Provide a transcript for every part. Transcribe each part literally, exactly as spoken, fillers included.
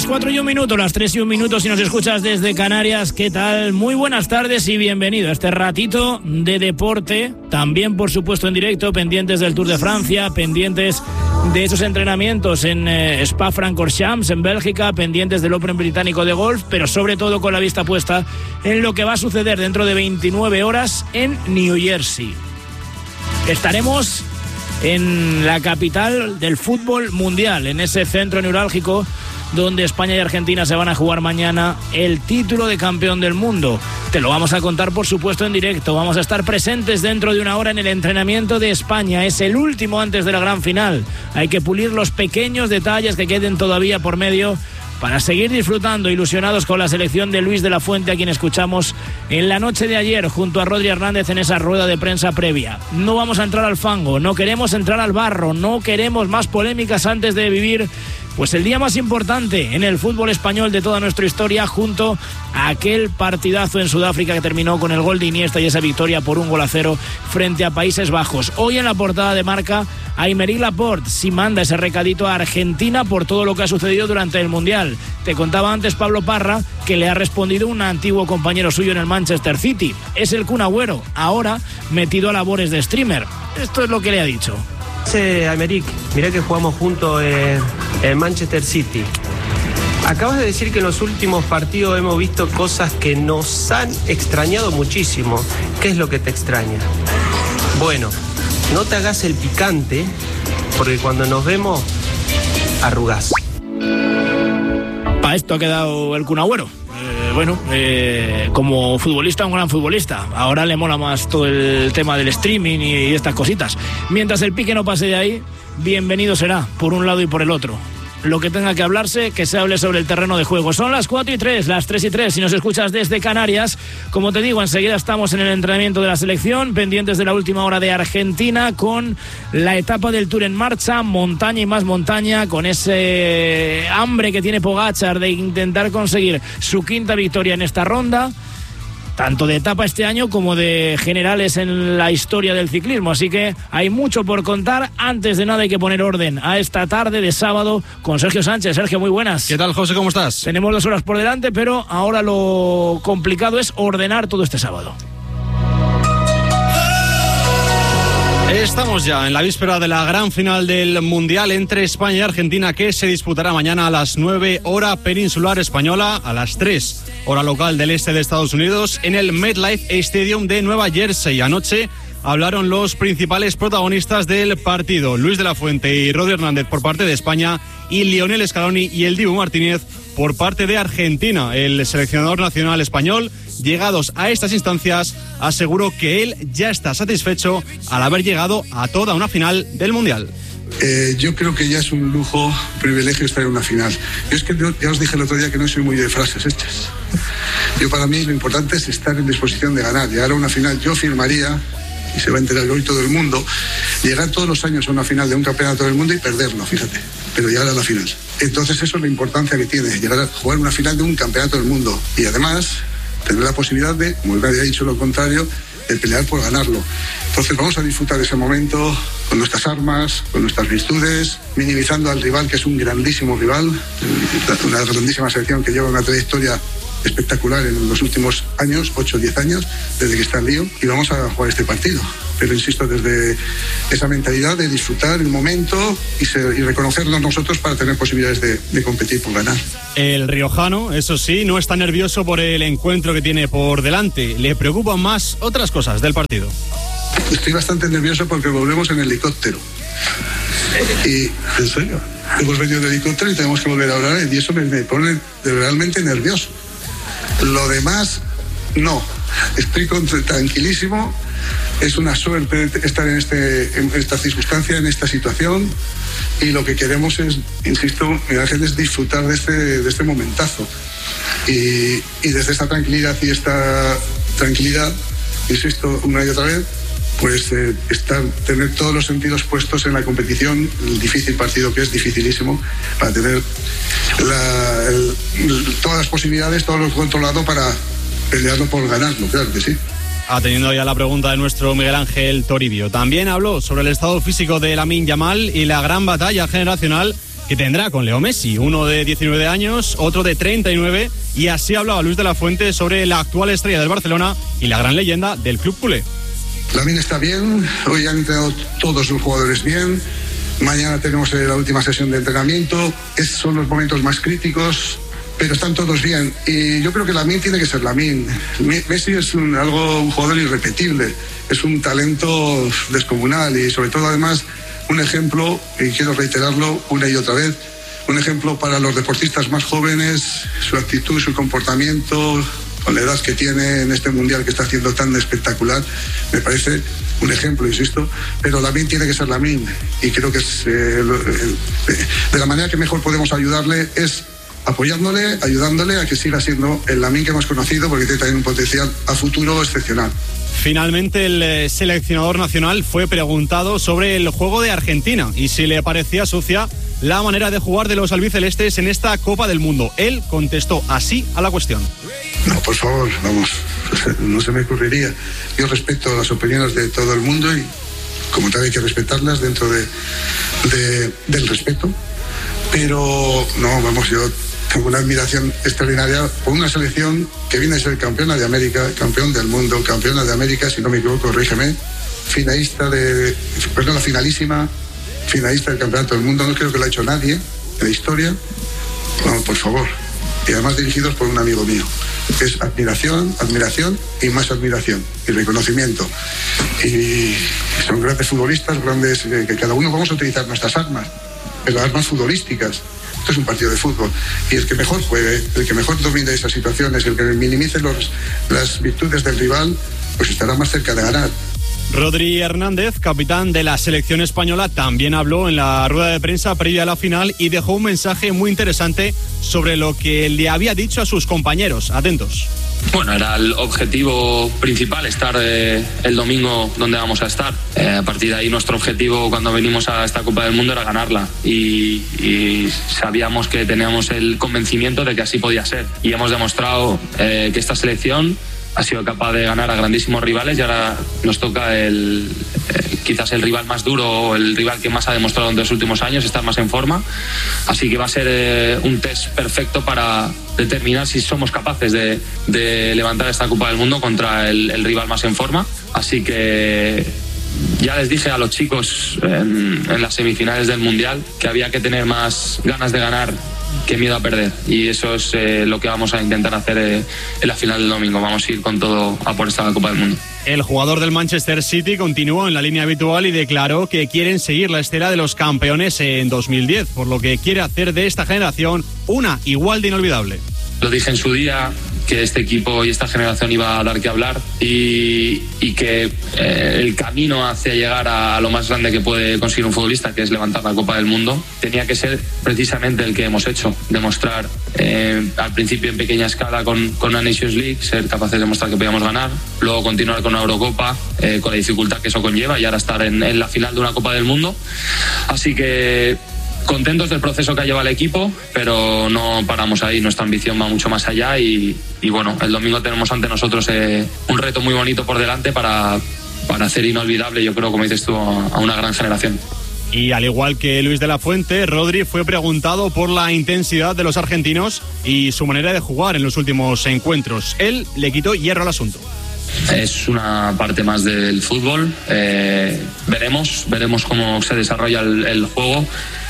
Las cuatro y un minuto, las tres y un minuto si nos escuchas desde Canarias. ¿Qué tal? Muy buenas tardes y bienvenido a este ratito de deporte. También, por supuesto, en directo, pendientes del Tour de Francia, pendientes de esos entrenamientos en eh, Spa-Francorchamps, en Bélgica, pendientes del Open británico de golf, pero sobre todo con la vista puesta en lo que va a suceder dentro de veintinueve horas en New Jersey. Estaremos en la capital del fútbol mundial, en ese centro neurálgico donde España y Argentina se van a jugar mañana el título de campeón del mundo. Te lo vamos a contar, por supuesto, en directo. Vamos a estar presentes dentro de una hora en el entrenamiento de España. Es el último antes de la gran final. Hay que pulir los pequeños detalles que queden todavía por medio para seguir disfrutando, ilusionados con la selección de Luis de la Fuente, a quien escuchamos en la noche de ayer junto a Rodri Hernández en esa rueda de prensa previa. No vamos a entrar al fango, no queremos entrar al barro, no queremos más polémicas antes de vivir pues el día más importante en el fútbol español de toda nuestra historia, junto a aquel partidazo en Sudáfrica que terminó con el gol de Iniesta y esa victoria por un gol a cero frente a Países Bajos. Hoy en la portada de Marca, Aymeric Laporte sí manda ese recadito a Argentina por todo lo que ha sucedido durante el Mundial. Te contaba antes Pablo Parra que le ha respondido un antiguo compañero suyo en el Manchester City. Es el Kun Agüero, ahora metido a labores de streamer. Esto es lo que le ha dicho. Sí, Aymeric, mirá que jugamos juntos en, en Manchester City. Acabas de decir que en los últimos partidos hemos visto cosas que nos han extrañado muchísimo. ¿Qué es lo que te extraña? Bueno, no te hagas el picante, porque cuando nos vemos, arrugás. Para esto ha quedado el Kun Agüero. Eh, bueno, eh, como futbolista, un gran futbolista. Ahora le mola más todo el tema del streaming y, y estas cositas. Mientras el pique no pase de ahí, bienvenido será, por un lado y por el otro. Lo que tenga que hablarse, que se hable sobre el terreno de juego. Son las cuatro y tres, las tres y tres, si nos escuchas desde Canarias. Como te digo, enseguida estamos en el entrenamiento de la selección, pendientes de la última hora de Argentina, con la etapa del Tour en marcha, montaña y más montaña, con ese hambre que tiene Pogačar de intentar conseguir su quinta victoria en esta ronda, tanto de etapa este año como de generales en la historia del ciclismo. Así que hay mucho por contar. Antes de nada hay que poner orden a esta tarde de sábado con Sergio Sánchez. Sergio, muy buenas. ¿Qué tal, José? ¿Cómo estás? Tenemos dos horas por delante, pero ahora lo complicado es ordenar todo este sábado. Estamos ya en la víspera de la gran final del Mundial entre España y Argentina, que se disputará mañana a las nueve hora peninsular española, a las tres hora local del este de Estados Unidos, en el MetLife Stadium de Nueva Jersey. Anoche hablaron los principales protagonistas del partido, Luis de la Fuente y Rodri Hernández por parte de España y Lionel Scaloni y el Dibu Martínez por parte de Argentina. El seleccionador nacional español, llegados a estas instancias, aseguró que él ya está satisfecho al haber llegado a toda una final del Mundial. Eh, yo creo que ya es un lujo, un privilegio estar en una final. Yo es que yo, ya os dije el otro día que no soy muy de frases hechas. Yo, para mí, lo importante es estar en disposición de ganar. Llegar a una final, yo firmaría, y se va a enterar hoy todo el mundo, llegar todos los años a una final de un campeonato del mundo y perderlo, fíjate, pero llegar a la final. Entonces eso es la importancia que tiene, llegar a jugar una final de un campeonato del mundo y además tener la posibilidad de, como nadie ha dicho lo contrario, de pelear por ganarlo. Entonces vamos a disfrutar de ese momento con nuestras armas, con nuestras virtudes, minimizando al rival, que es un grandísimo rival, una grandísima selección que lleva una trayectoria espectacular en los últimos años, ocho o diez años, desde que está en Lío, y vamos a jugar este partido. Pero insisto, desde esa mentalidad de disfrutar el momento y, ser, y reconocernos nosotros para tener posibilidades de, de competir por ganar. El riojano, eso sí, no está nervioso por el encuentro que tiene por delante. Le preocupan más otras cosas del partido. Estoy bastante nervioso porque volvemos en helicóptero. Y, en serio, hemos venido en helicóptero y tenemos que volver a hablar y eso me, me pone realmente nervioso. Lo demás, no. Estoy tranquilísimo. Es una suerte estar en, este, en esta circunstancia, en esta situación. Y lo que queremos es, insisto, Miguel Ángel, es disfrutar de este, de este momentazo. Y, y desde esta tranquilidad y esta tranquilidad, insisto, una y otra vez, pues eh, estar, tener todos los sentidos puestos en la competición, el difícil partido que es dificilísimo, para tener la, el, todas las posibilidades, todo lo controlado para pelearlo por ganarlo, claro que sí. Atendiendo ya la pregunta de nuestro Miguel Ángel Toribio, también habló sobre el estado físico de Lamine Yamal y la gran batalla generacional que tendrá con Leo Messi, uno de diecinueve años, otro de treinta y nueve, y así hablaba Luis de la Fuente sobre la actual estrella del Barcelona y la gran leyenda del club culé. Lamine está bien, hoy han entrenado todos los jugadores bien, mañana tenemos la última sesión de entrenamiento, esos son los momentos más críticos, pero están todos bien, y yo creo que Lamine tiene que ser Lamine. Messi es un, algo, un jugador irrepetible, es un talento descomunal y sobre todo además un ejemplo, y quiero reiterarlo una y otra vez, un ejemplo para los deportistas más jóvenes, su actitud, su comportamiento, con la edad que tiene en este mundial que está haciendo tan espectacular, me parece un ejemplo, insisto, pero Lamine tiene que ser Lamine, y creo que es, eh, de la manera que mejor podemos ayudarle es apoyándole, ayudándole a que siga siendo el Lamine que hemos conocido, porque tiene también un potencial a futuro excepcional. Finalmente el seleccionador nacional fue preguntado sobre el juego de Argentina y si le parecía sucia la manera de jugar de los albicelestes en esta Copa del Mundo. Él contestó así a la cuestión. No, por favor, vamos, no se me ocurriría. Yo respeto las opiniones de todo el mundo y como tal hay que respetarlas dentro de, de, del respeto, pero no, vamos, yo tengo una admiración extraordinaria por una selección que viene a ser campeona de América, campeón del mundo, campeona de América, si no me equivoco, corrígeme, finalista de, perdón, la finalísima, finalista del campeonato del mundo, no creo que lo ha hecho nadie en la historia. No, por favor, y además dirigidos por un amigo mío. Es admiración, admiración y más admiración y reconocimiento. Y son grandes futbolistas, grandes, eh, que cada uno vamos a utilizar nuestras armas, pero armas futbolísticas. Esto es un partido de fútbol y el que mejor juegue, el que mejor domine esas situaciones, el que minimice los, las virtudes del rival, pues estará más cerca de ganar. Rodri Hernández, capitán de la selección española, también habló en la rueda de prensa previa a la final y dejó un mensaje muy interesante sobre lo que le había dicho a sus compañeros. Atentos. Bueno, era el objetivo principal, estar eh, el domingo donde vamos a estar. Eh, a partir de ahí nuestro objetivo cuando venimos a esta Copa del Mundo era ganarla y, y sabíamos que teníamos el convencimiento de que así podía ser. Y hemos demostrado eh, que esta selección ha sido capaz de ganar a grandísimos rivales y ahora nos toca el, eh, quizás el rival más duro o el rival que más ha demostrado en los últimos años estar más en forma, así que va a ser eh, un test perfecto para determinar si somos capaces de, de levantar esta Copa del Mundo contra el, el rival más en forma, así que ya les dije a los chicos en, en las semifinales del Mundial que había que tener más ganas de ganar que miedo a perder, y eso es eh, lo que vamos a intentar hacer eh, en la final del domingo. Vamos a ir con todo a por esta Copa del Mundo. El jugador del Manchester City continuó en la línea habitual y declaró que quieren seguir la estela de los campeones en dos mil diez, por lo que quiere hacer de esta generación una igual de inolvidable. Lo dije en su día, que este equipo y esta generación iba a dar que hablar y, y que eh, el camino hacia llegar a, a lo más grande que puede conseguir un futbolista, que es levantar la Copa del Mundo, tenía que ser precisamente el que hemos hecho, demostrar eh, al principio en pequeña escala con, con una Nations League, ser capaces de demostrar que podíamos ganar, luego continuar con una Eurocopa eh, con la dificultad que eso conlleva y ahora estar en, en la final de una Copa del Mundo, así que contentos del proceso que ha llevado el equipo, pero no paramos ahí, nuestra ambición va mucho más allá y, y bueno, el domingo tenemos ante nosotros eh, un reto muy bonito por delante para, para hacer inolvidable, yo creo, como dices tú, a, a una gran generación. Y al igual que Luis de la Fuente, Rodri fue preguntado por la intensidad de los argentinos y su manera de jugar en los últimos encuentros. Él le quitó hierro al asunto. Es una parte más del fútbol, eh, veremos, veremos cómo se desarrolla el, el juego.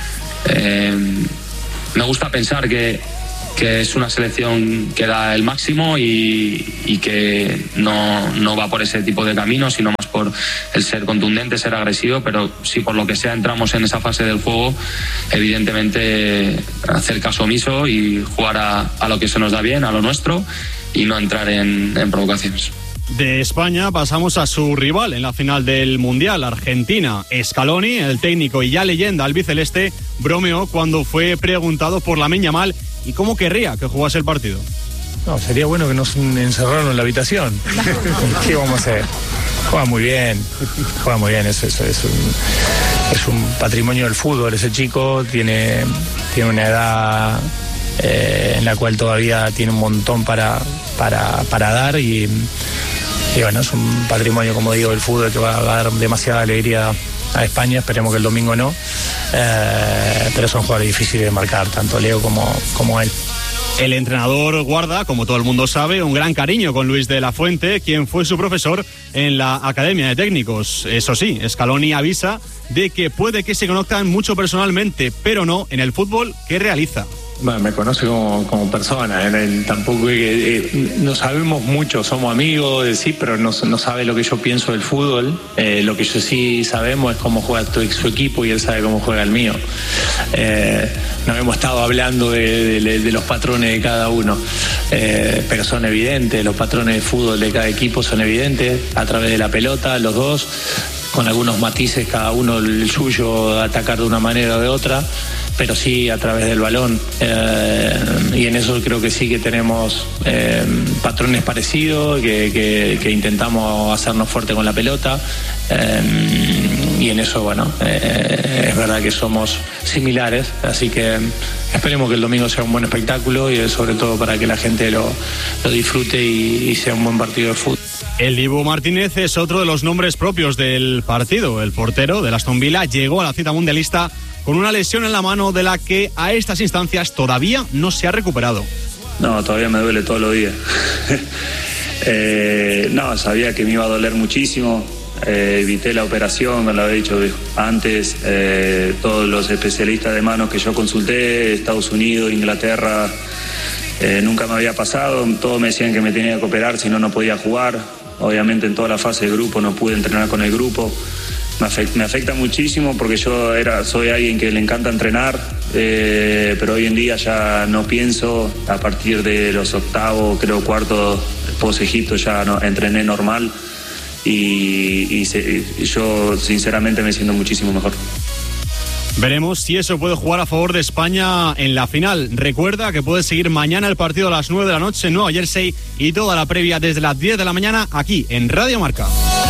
Eh, me gusta pensar que, que es una selección que da el máximo y, y que no, no va por ese tipo de camino, sino más por el ser contundente, ser agresivo, pero si por lo que sea entramos en esa fase del juego, evidentemente hacer caso omiso y jugar a, a lo que se nos da bien, a lo nuestro, y no entrar en, en provocaciones. De España pasamos a su rival en la final del Mundial, Argentina. Scaloni, el técnico y ya leyenda albiceleste, bromeó cuando fue preguntado por Lamine Yamal y cómo querría que jugase el partido. No, sería bueno que nos encerraran en la habitación. ¿Qué vamos a hacer? Juega muy bien, juega muy bien, es, es, es, un, es un patrimonio del fútbol. Ese chico tiene, tiene una edad eh, en la cual todavía tiene un montón para, para, para dar y... Y bueno, es un patrimonio, como digo, del fútbol que va a dar demasiada alegría a España, esperemos que el domingo no, eh, pero son jugadores difíciles de marcar, tanto Leo como, como él. El entrenador guarda, como todo el mundo sabe, un gran cariño con Luis de la Fuente, quien fue su profesor en la Academia de Técnicos. Eso sí, Scaloni avisa de que puede que se conozcan mucho personalmente, pero no en el fútbol que realiza. Bueno, me conoce como, como persona, en el, tampoco eh, eh, no sabemos mucho, somos amigos, eh, sí, pero no, no sabe lo que yo pienso del fútbol. Eh, lo que yo sí sabemos es cómo juega tu, su equipo y él sabe cómo juega el mío. Eh, no hemos estado hablando de, de, de los patrones de cada uno, eh, pero son evidentes, los patrones de fútbol de cada equipo son evidentes, a través de la pelota, los dos, con algunos matices, cada uno el suyo, atacar de una manera o de otra, pero sí a través del balón, eh, y en eso creo que sí que tenemos eh, patrones parecidos, que, que, que intentamos hacernos fuerte con la pelota, eh, y en eso, bueno, eh, es verdad que somos similares, así que esperemos que el domingo sea un buen espectáculo y sobre todo para que la gente lo, lo disfrute y, y sea un buen partido de fútbol. El Dibu Martínez es otro de los nombres propios del partido. El portero del Aston Villa llegó a la cita mundialista con una lesión en la mano de la que a estas instancias todavía no se ha recuperado. No, todavía me duele todos los días. eh, no, sabía que me iba a doler muchísimo. Eh, evité la operación, me lo había dicho antes. Eh, todos los especialistas de manos que yo consulté, Estados Unidos, Inglaterra, eh, nunca me había pasado. Todos me decían que me tenía que operar, si no, no podía jugar. Obviamente en toda la fase de grupo no pude entrenar con el grupo. Me afecta, me afecta muchísimo porque yo era, soy alguien que le encanta entrenar, eh, pero hoy en día ya no pienso. A partir de los octavos, creo cuartos, post Egipto ya no, entrené normal y, y, se, y yo sinceramente me siento muchísimo mejor. Veremos si eso puede jugar a favor de España en la final. Recuerda que puedes seguir mañana el partido a las nueve de la noche en Nueva Jersey y toda la previa desde las diez de la mañana aquí en Radio Marca.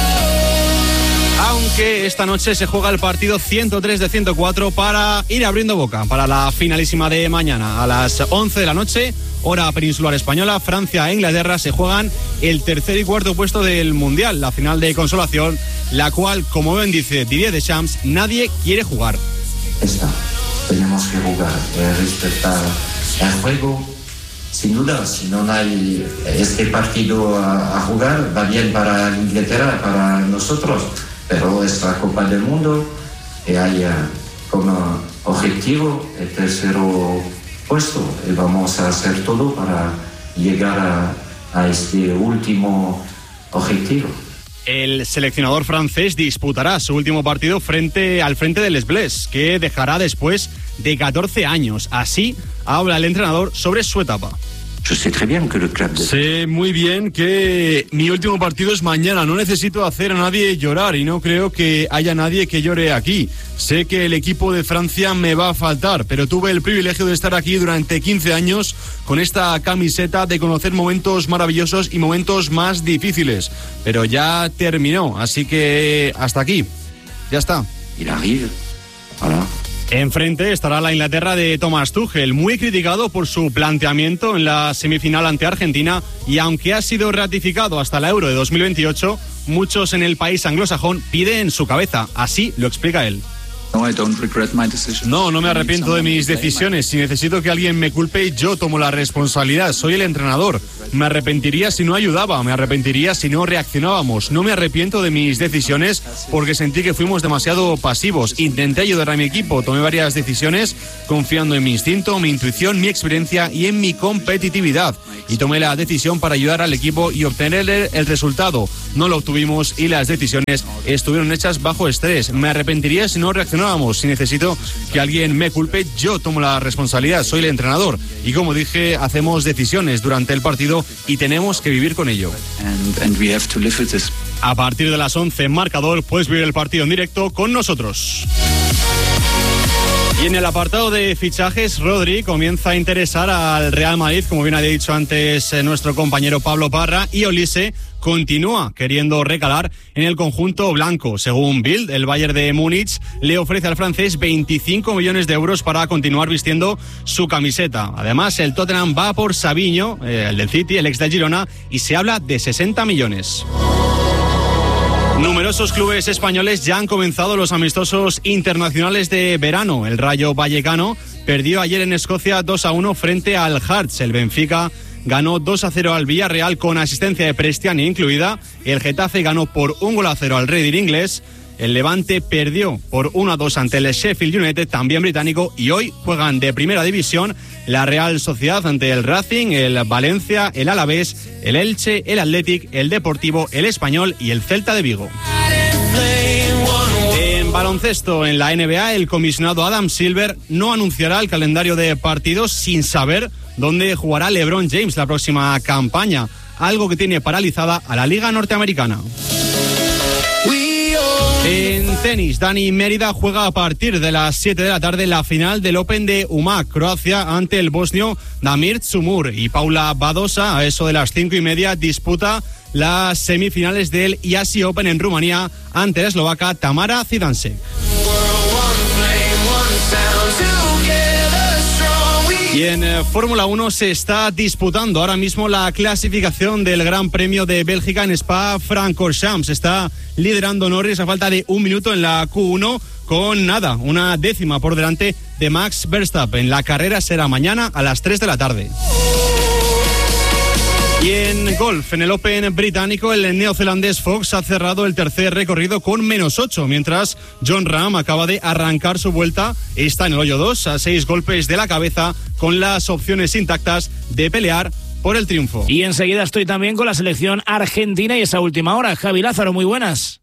Aunque esta noche se juega el partido ciento tres de ciento cuatro para ir abriendo boca para la finalísima de mañana. A las once de la noche, hora peninsular española, Francia e Inglaterra se juegan el tercer y cuarto puesto del Mundial, la final de consolación, la cual, como bien dice Didier Deschamps, nadie quiere jugar. Esta, tenemos que jugar, eh, respetar el juego, sin duda. Si no hay este partido a, a jugar, va bien para Inglaterra, para nosotros. Pero es la Copa del Mundo y hay como objetivo el tercero puesto y vamos a hacer todo para llegar a, a este último objetivo. El seleccionador francés disputará su último partido frente al frente del Les Bleus, que dejará después de catorce años. Así habla el entrenador sobre su etapa. Sé muy bien que mi último partido es mañana. No necesito hacer a nadie llorar y no creo que haya nadie que llore aquí. Sé que el equipo de Francia me va a faltar, pero tuve el privilegio de estar aquí durante quince años con esta camiseta, de conocer momentos maravillosos y momentos más difíciles. Pero ya terminó, así que hasta aquí. Ya está. Il arrive. Voilà. Enfrente estará la Inglaterra de Thomas Tuchel, muy criticado por su planteamiento en la semifinal ante Argentina, y aunque ha sido ratificado hasta la Euro de dos mil veintiocho, muchos en el país anglosajón piden su cabeza. Así lo explica él. No, no me arrepiento de mis decisiones. Si necesito que alguien me culpe, yo tomo la responsabilidad. Soy el entrenador. Me arrepentiría si no ayudaba, me arrepentiría si no reaccionábamos. No me arrepiento de mis decisiones porque sentí que fuimos demasiado pasivos. Intenté ayudar a mi equipo, tomé varias decisiones confiando en mi instinto, mi intuición, mi experiencia y en mi competitividad. Y tomé la decisión para ayudar al equipo y obtener el resultado. No lo obtuvimos y las decisiones estuvieron hechas bajo estrés. Me arrepentiría si no reaccionábamos. Si necesito que alguien me culpe, yo tomo la responsabilidad. Soy el entrenador y, como dije, hacemos decisiones durante el partido y tenemos que vivir con ello. And, and we have to live with this. A partir de las once en Marcador puedes vivir el partido en directo con nosotros. Y en el apartado de fichajes, Rodri comienza a interesar al Real Madrid, como bien ha dicho antes nuestro compañero Pablo Parra, y Olise continúa queriendo recalar en el conjunto blanco. Según Bild, el Bayern de Múnich le ofrece al francés veinticinco millones de euros para continuar vistiendo su camiseta. Además, el Tottenham va por Savinho, eh, el del City, el ex del Girona, y se habla de sesenta millones. Numerosos clubes españoles ya han comenzado los amistosos internacionales de verano. El Rayo Vallecano perdió ayer en Escocia dos a uno frente al Hearts. El Benfica ganó dos a cero al Villarreal con asistencia de Prestiani incluida. El Getafe ganó por un gol a cero al Reading inglés. El Levante perdió por uno a dos ante el Sheffield United, también británico, y hoy juegan de primera división la Real Sociedad ante el Racing, el Valencia, el Alavés, el Elche, el Athletic, el Deportivo, el Español y el Celta de Vigo. En baloncesto, en la N B A, el comisionado Adam Silver no anunciará el calendario de partidos sin saber dónde jugará LeBron James la próxima campaña, algo que tiene paralizada a la Liga Norteamericana. En tenis, Dani Mérida juega a partir de las siete de la tarde la final del Open de Umag, Croacia, ante el bosnio Damir Dzumhur, y Paula Badosa, a eso de las cinco y media, disputa las semifinales del I A S I Open en Rumanía ante la eslovaca Tamara Zidansek. Y en eh, Fórmula uno se está disputando ahora mismo la clasificación del Gran Premio de Bélgica en Spa-Francorchamps. Está liderando Norris a falta de un minuto en la Q uno con nada, una décima por delante de Max Verstappen. La carrera será mañana a las tres de la tarde. Y en golf, en el Open británico, el neozelandés Fox ha cerrado el tercer recorrido con menos ocho, mientras Jon Rahm acaba de arrancar su vuelta. Está en el hoyo dos, a seis golpes de la cabeza, con las opciones intactas de pelear por el triunfo. Y enseguida estoy también con la selección argentina y esa última hora. Javi Lázaro, muy buenas.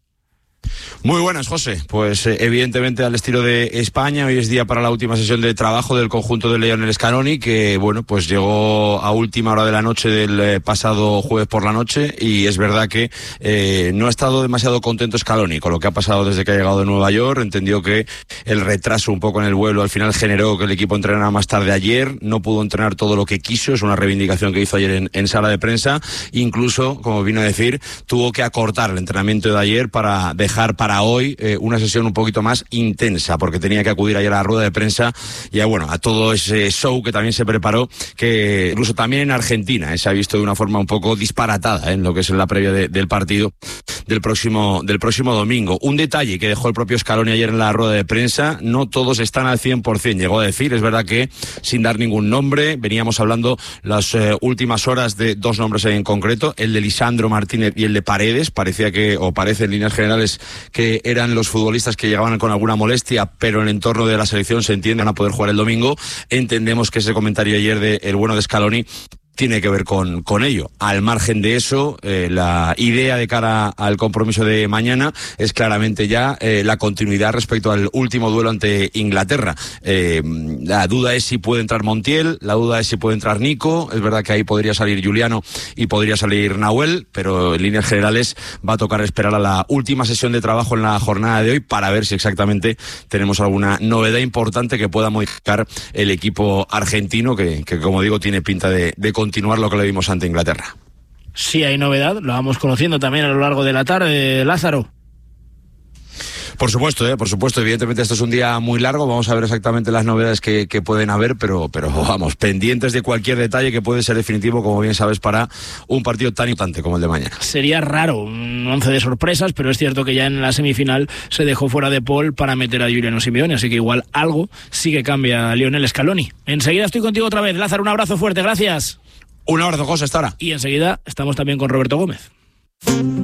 Muy buenas, José. Pues eh, evidentemente al estilo de España, hoy es día para la última sesión de trabajo del conjunto de Lionel Scaloni, que bueno, pues llegó a última hora de la noche del eh, pasado jueves por la noche, y es verdad que eh, no ha estado demasiado contento Scaloni con lo que ha pasado desde que ha llegado de Nueva York. Entendió que el retraso un poco en el vuelo al final generó que el equipo entrenara más tarde ayer, no pudo entrenar todo lo que quiso, es una reivindicación que hizo ayer en, en sala de prensa. Incluso, como vino a decir, tuvo que acortar el entrenamiento de ayer para dejar para hoy eh, una sesión un poquito más intensa, porque tenía que acudir ayer a la rueda de prensa y a, bueno, a todo ese show que también se preparó, que incluso también en Argentina eh, se ha visto de una forma un poco disparatada eh, en lo que es en la previa de, del partido del próximo del próximo domingo. Un detalle que dejó el propio Scaloni ayer en la rueda de prensa: no todos están al cien por ciento, llegó a decir. Es verdad que sin dar ningún nombre, veníamos hablando las eh, últimas horas de dos nombres en concreto, el de Lisandro Martínez y el de Paredes. Parecía que, o parece en líneas generales, que eran los futbolistas que llegaban con alguna molestia, pero en el entorno de la selección se entienden a poder jugar el domingo. Entendemos que ese comentario ayer de el bueno de Scaloni tiene que ver con, con ello. Al margen de eso, eh, la idea de cara al compromiso de mañana es claramente ya eh, la continuidad respecto al último duelo ante Inglaterra. Eh, la duda es si puede entrar Montiel, la duda es si puede entrar Nico. Es verdad que ahí podría salir Juliano y podría salir Nahuel, pero en líneas generales va a tocar esperar a la última sesión de trabajo en la jornada de hoy para ver si exactamente tenemos alguna novedad importante que pueda modificar el equipo argentino, que, que como digo, tiene pinta de, de continuar lo que le vimos ante Inglaterra. Sí hay novedad, lo vamos conociendo también a lo largo de la tarde, Lázaro. Por supuesto, ¿eh? por supuesto, evidentemente esto es un día muy largo, vamos a ver exactamente las novedades que, que pueden haber, pero, pero vamos, pendientes de cualquier detalle que puede ser definitivo, como bien sabes, para un partido tan importante como el de mañana. Sería raro un once de sorpresas, pero es cierto que ya en la semifinal se dejó fuera de Paul para meter a Juliano Simeone, así que igual algo sí que cambia Lionel Scaloni. Enseguida estoy contigo otra vez, Lázaro, un abrazo fuerte, gracias. Un abrazo, José, hasta ahora. Y enseguida estamos también con Roberto Gómez.